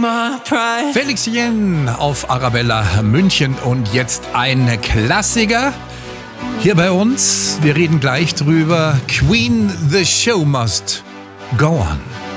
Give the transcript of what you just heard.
my pride. Felix Jen auf Arabella München und jetzt ein Klassiker hier bei uns. Wir reden gleich drüber. Queen, the show must go on.